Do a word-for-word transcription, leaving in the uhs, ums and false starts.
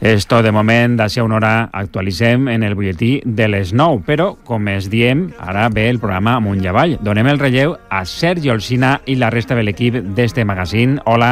És tot de moment, d'ací a una hora actualitzem en el butlletí de les nou, però, com es diem, ara ve el programa Amunt i Avall. Donem el relleu a Sergi Olsina i la resta de l'equip d'este magazín. Hola.